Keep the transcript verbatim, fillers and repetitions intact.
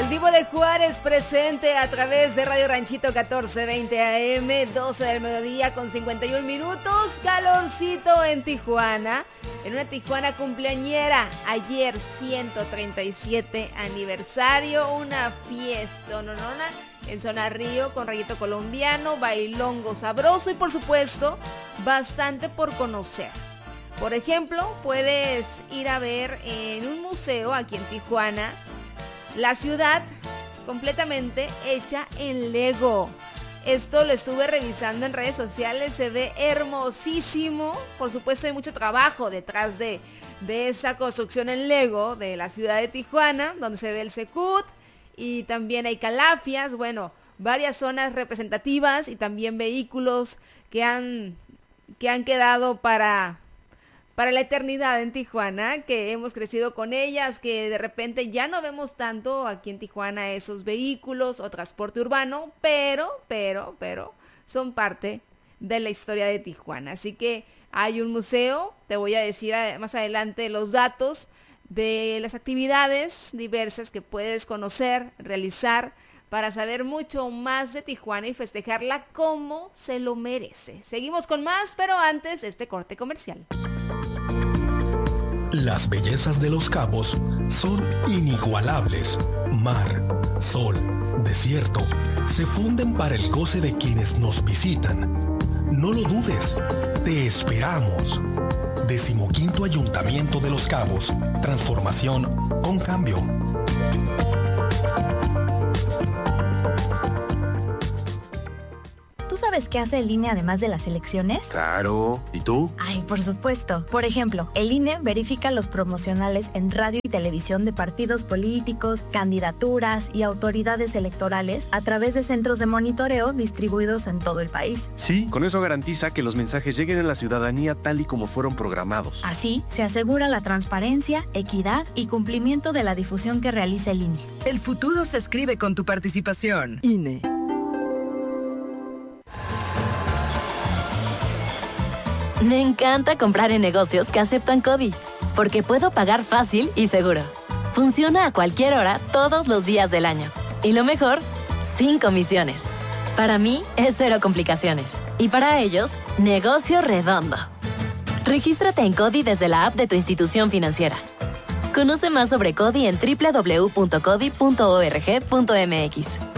Divo de Juárez presente a través de Radio Ranchito catorce veinte A M, doce del mediodía con cincuenta y un minutos, calorcito en Tijuana, en una Tijuana cumpleañera, ayer ciento treinta y siete aniversario, una fiesta, no, no, no, en Zona Río con Rayito Colombiano, bailongo sabroso y por supuesto, bastante por conocer. Por ejemplo, puedes ir a ver en un museo aquí en Tijuana, la ciudad completamente hecha en Lego. Esto lo estuve revisando en redes sociales, se ve hermosísimo. Por supuesto hay mucho trabajo detrás de, de esa construcción en Lego de la ciudad de Tijuana, donde se ve el Secut y también hay calafias, bueno, varias zonas representativas y también vehículos que han, que han quedado para... para la eternidad en Tijuana, que hemos crecido con ellas, que de repente ya no vemos tanto aquí en Tijuana esos vehículos o transporte urbano, pero, pero, pero son parte de la historia de Tijuana. Así que hay un museo, te voy a decir más adelante los datos de las actividades diversas que puedes conocer, realizar, para saber mucho más de Tijuana y festejarla como se lo merece. Seguimos con más, pero antes este corte comercial. Las bellezas de Los Cabos son inigualables. Mar, sol, desierto, se funden para el goce de quienes nos visitan. No lo dudes, te esperamos. Decimoquinto Ayuntamiento de Los Cabos. Transformación con cambio. ¿Tú sabes qué hace el I N E además de las elecciones? Claro. ¿Y tú? Ay, por supuesto. Por ejemplo, el I N E verifica los promocionales en radio y televisión de partidos políticos, candidaturas y autoridades electorales a través de centros de monitoreo distribuidos en todo el país. Sí, con eso garantiza que los mensajes lleguen a la ciudadanía tal y como fueron programados. Así, se asegura la transparencia, equidad y cumplimiento de la difusión que realiza el I N E. El futuro se escribe con tu participación. I N E. Me encanta comprar en negocios que aceptan CODI, porque puedo pagar fácil y seguro. Funciona a cualquier hora, todos los días del año. Y lo mejor, sin comisiones. Para mí, es cero complicaciones. Y para ellos, negocio redondo. Regístrate en CODI desde la app de tu institución financiera. Conoce más sobre CODI en doble u doble u doble u punto codi punto org punto m x.